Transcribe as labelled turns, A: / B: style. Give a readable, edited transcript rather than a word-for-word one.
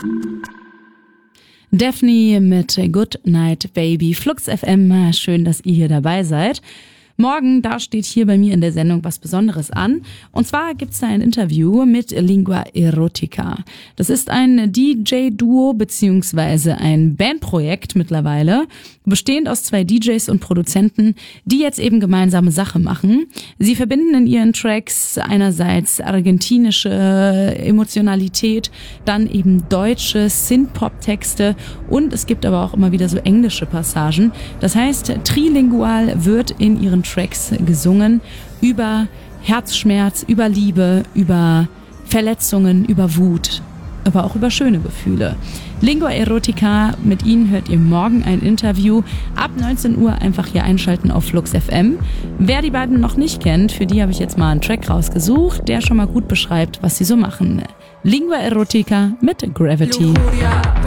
A: Daphne mit Good Night Baby. Flux FM, schön, dass ihr hier dabei seid. Morgen, da steht hier bei mir in der Sendung was Besonderes an. Und zwar gibt's da ein Interview mit Lingua Erotica. Das ist ein DJ-Duo beziehungsweise ein Bandprojekt mittlerweile, bestehend aus 2 DJs und Produzenten, die jetzt eben gemeinsame Sache machen. Sie verbinden in ihren Tracks einerseits argentinische Emotionalität, dann eben deutsche Synth-Pop-Texte und es gibt aber auch immer wieder so englische Passagen. Das heißt, trilingual wird in ihren Tracks gesungen über Herzschmerz, über Liebe, über Verletzungen, über Wut, aber auch über schöne Gefühle. Lingua Erotica, mit ihnen hört ihr morgen ein Interview. Ab 19 Uhr einfach hier einschalten auf Flux FM. Wer die beiden noch nicht kennt, für die habe ich jetzt mal einen Track rausgesucht, der schon mal gut beschreibt, was sie so machen. Lingua Erotica mit Gravity.